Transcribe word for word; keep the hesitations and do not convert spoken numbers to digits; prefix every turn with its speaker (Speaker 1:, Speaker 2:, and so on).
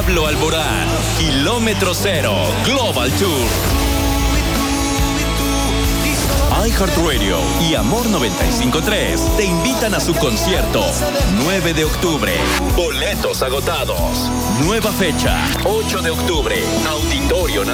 Speaker 1: Pablo Alborán, Kilómetro Cero, Global Tour. iHeartRadio y Amor noventa y cinco punto tres te invitan a su concierto nueve de octubre. Boletos agotados. Nueva fecha, ocho de octubre. Auditorio Nacional.